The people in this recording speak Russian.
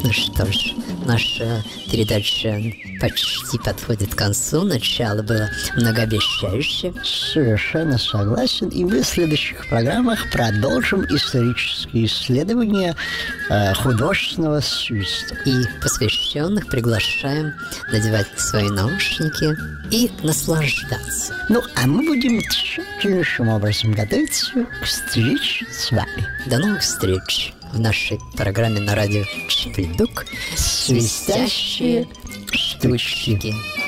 Ну что ж, наша передача почти подходит к концу. Начало было многообещающее. Совершенно согласен. И мы в следующих программах продолжим исторические исследования художественного свистка. И посвященных приглашаем надевать свои наушники и наслаждаться. Ну, а мы будем тщательнейшим образом готовиться к встрече с вами. До новых встреч в нашей программе на радио Чпильдук «Свистящие штучки».